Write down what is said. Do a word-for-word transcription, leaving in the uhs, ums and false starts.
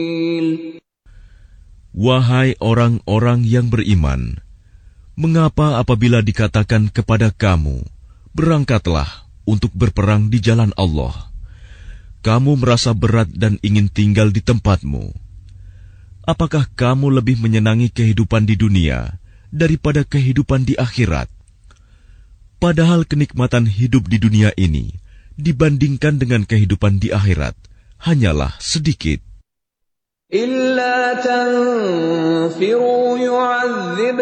Wahai orang-orang yang beriman, mengapa apabila dikatakan kepada kamu, berangkatlah untuk berperang di jalan Allah, kamu merasa berat dan ingin tinggal di tempatmu? Apakah kamu lebih menyenangi kehidupan di dunia daripada kehidupan di akhirat? Padahal kenikmatan hidup di dunia ini dibandingkan dengan kehidupan di akhirat hanyalah sedikit. إِلَّا تَنْفِرُوا يُعَذِّبْ